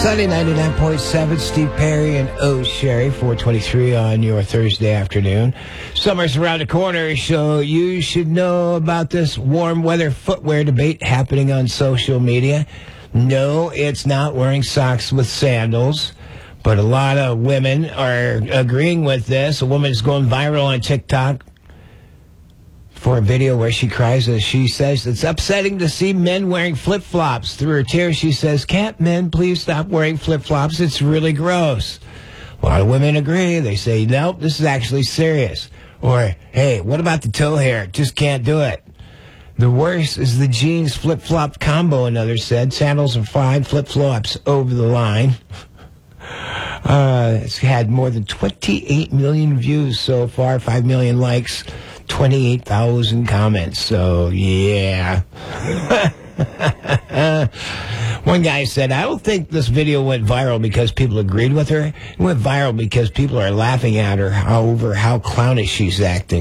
Sunday, 99.7, Steve Perry and O'Sherry, 423 on your Thursday afternoon. Summer's around the corner, so you should know about this warm weather footwear debate happening on social media. No, it's not wearing socks with sandals, but a lot of women are agreeing with this. A woman is going viral on TikTok for a video where she cries as she says, "It's upsetting to see men wearing flip-flops." Through her tears, she says, "Can't men please stop wearing flip-flops? It's really gross." A lot of women agree. They say, "Nope, this is actually serious." Or, "Hey, what about the toe hair? Just can't do it." The worst is the jeans flip-flop combo, another said. Sandals are fine, flip-flops over the line. It's had more than 28 million views so far, 5 million likes, 28,000 comments. So, yeah. One guy said, "I don't think this video went viral because people agreed with her. It went viral because people are laughing at her over how clownish she's acting."